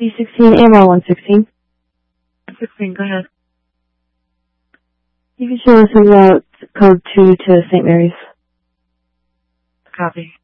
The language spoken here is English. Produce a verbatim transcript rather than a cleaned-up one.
B sixteen, A M R one sixteen. sixteen, go ahead. You can show us in route code two to Saint Mary's. Copy.